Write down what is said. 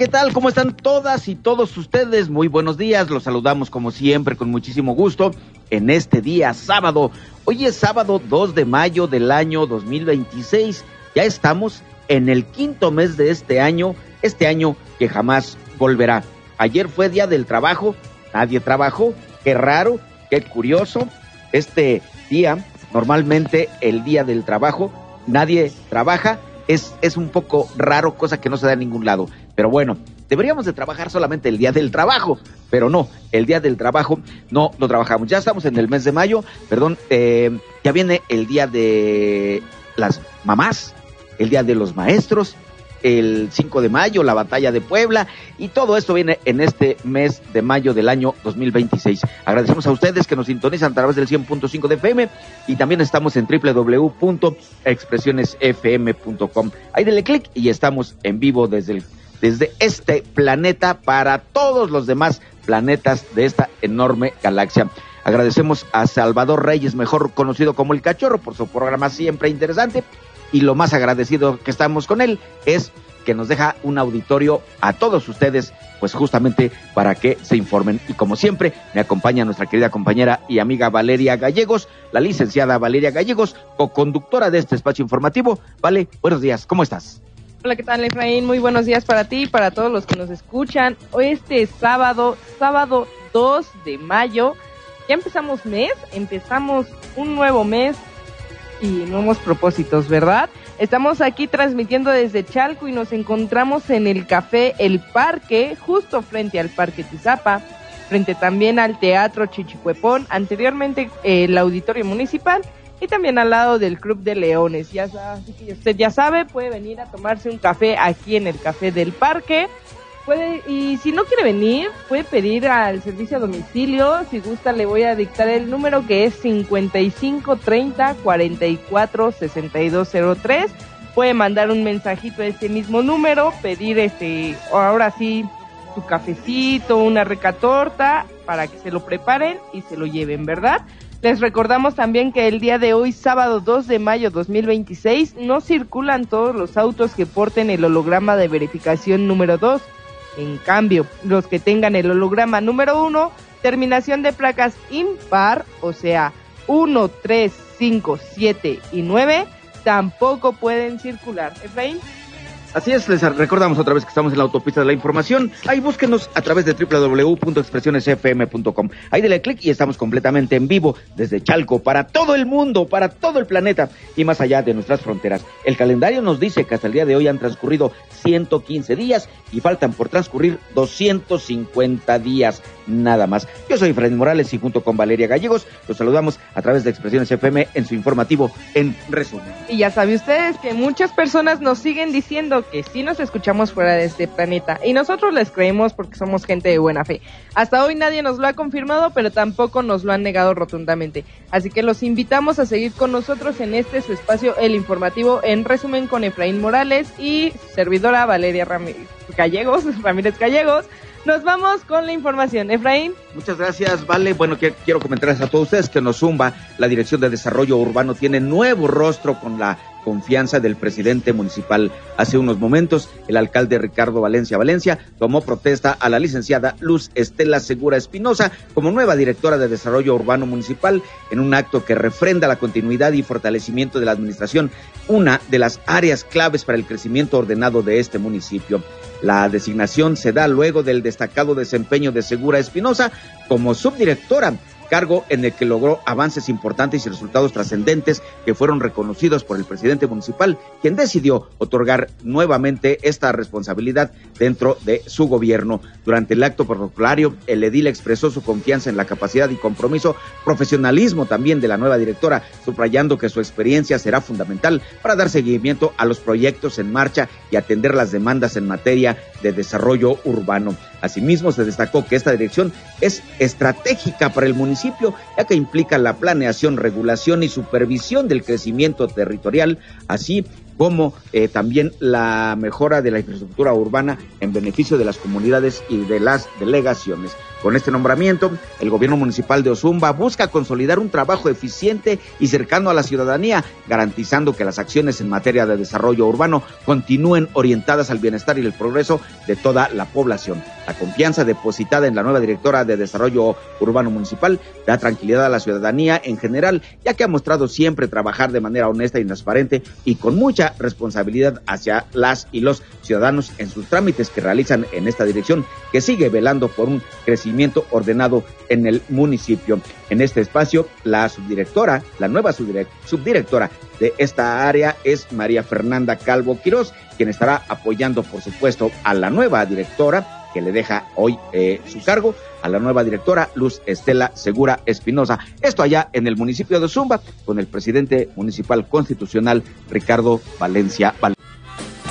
¿qué tal? ¿Cómo están todas y todos ustedes? Muy buenos días, los saludamos como siempre con muchísimo gusto en este día sábado. Hoy es sábado 2 de mayo del año 2026, ya estamos en el quinto mes de este año que jamás volverá. Ayer fue Día del Trabajo, nadie trabajó, qué raro, qué curioso. Este día, normalmente el Día del Trabajo, nadie trabaja, es un poco raro, cosa que no se da en ningún lado. Pero bueno, deberíamos de trabajar solamente el Día del Trabajo, pero no, el Día del Trabajo no lo trabajamos. Ya estamos en el mes de mayo, ya viene el Día de las Mamás, el Día de los Maestros, el 5 de mayo, la Batalla de Puebla, y todo esto viene en este mes de mayo del año 2026. Agradecemos a ustedes que nos sintonizan a través del 100.5 de FM, y también estamos en www.expresionesfm.com. Ahí denle clic y estamos en vivo desde este planeta para todos los demás planetas de esta enorme galaxia. Agradecemos a Salvador Reyes, mejor conocido como El Cachorro, por su programa siempre interesante, y lo más agradecido que estamos con él es que nos deja un auditorio a todos ustedes, pues justamente para que se informen. Y como siempre, me acompaña nuestra querida compañera y amiga Valeria Gallegos, la licenciada Valeria Gallegos, co-conductora de este espacio informativo. Vale, buenos días, ¿cómo estás? Hola, ¿qué tal, Efraín? Muy buenos días para ti y para todos los que nos escuchan. Hoy sábado 2 de mayo, ya empezamos un nuevo mes y nuevos propósitos, ¿verdad? Estamos aquí transmitiendo desde Chalco y nos encontramos en el Café El Parque, justo frente al Parque Tizapa, frente también al Teatro Chichicuepón, anteriormente el Auditorio Municipal, y también al lado del Club de Leones. Así que usted ya sabe, puede venir a tomarse un café aquí en el Café del Parque. Y si no quiere venir, puede pedir al servicio a domicilio. Si gusta, le voy a dictar el número, que es 5530-446203. Puede mandar un mensajito a ese mismo número, pedir ahora sí, su cafecito, una recatorta, para que se lo preparen y se lo lleven, ¿verdad? Les recordamos también que el día de hoy, sábado 2 de mayo 2026, no circulan todos los autos que porten el holograma de verificación número 2. En cambio, los que tengan el holograma número 1, terminación de placas impar, o sea, 1, 3, 5, 7 y 9, tampoco pueden circular. ¿Efraín? Así es, les recordamos otra vez que estamos en la autopista de la información. Ahí búsquenos a través de www.expresionesfm.com. Ahí denle clic y estamos completamente en vivo desde Chalco para todo el mundo, para todo el planeta y más allá de nuestras fronteras. El calendario nos dice que hasta el día de hoy han transcurrido 115 días y faltan por transcurrir 250 días nada más. Yo soy Efraín Morales y junto con Valeria Gallegos los saludamos a través de Expresiones FM en su informativo en resumen. Y ya sabe ustedes que muchas personas nos siguen diciendo que sí nos escuchamos fuera de este planeta, y nosotros les creemos porque somos gente de buena fe. Hasta hoy nadie nos lo ha confirmado, pero tampoco nos lo han negado rotundamente. Así que los invitamos a seguir con nosotros en su espacio, el informativo en resumen, con Efraín Morales y servidora Valeria Ramírez Gallegos. Nos vamos con la información. Efraín. Muchas gracias, Vale. Bueno, quiero comentarles a todos ustedes que Nosumba, la Dirección de Desarrollo Urbano, tiene nuevo rostro con la confianza del presidente municipal. Hace unos momentos, el alcalde Ricardo Valencia tomó protesta a la licenciada Luz Estela Segura Espinosa como nueva directora de Desarrollo Urbano Municipal en un acto que refrenda la continuidad y fortalecimiento de la administración, una de las áreas claves para el crecimiento ordenado de este municipio. La designación se da luego del destacado desempeño de Segura Espinosa como subdirectora, cargo en el que logró avances importantes y resultados trascendentes que fueron reconocidos por el presidente municipal, quien decidió otorgar nuevamente esta responsabilidad dentro de su gobierno. Durante el acto protocolario, el edil expresó su confianza en la capacidad y profesionalismo también de la nueva directora, subrayando que su experiencia será fundamental para dar seguimiento a los proyectos en marcha y atender las demandas en materia de desarrollo urbano. Asimismo, se destacó que esta dirección es estratégica para el municipio, ya que implica la planeación, regulación y supervisión del crecimiento territorial, así como también la mejora de la infraestructura urbana en beneficio de las comunidades y de las delegaciones. Con este nombramiento, el gobierno municipal de Ozumba busca consolidar un trabajo eficiente y cercano a la ciudadanía, garantizando que las acciones en materia de desarrollo urbano continúen orientadas al bienestar y el progreso de toda la población. La confianza depositada en la nueva directora de Desarrollo Urbano Municipal da tranquilidad a la ciudadanía en general, ya que ha mostrado siempre trabajar de manera honesta y transparente y con mucha responsabilidad hacia las y los ciudadanos en sus trámites que realizan en esta dirección, que sigue velando por un crecimiento ordenado en el municipio. En este espacio, la nueva subdirectora de esta área es María Fernanda Calvo Quirós, quien estará apoyando, por supuesto, a la nueva directora, que le deja hoy su cargo, a la nueva directora Luz Estela Segura Espinosa. Esto allá en el municipio de Ozumba, con el presidente municipal constitucional Ricardo Valencia.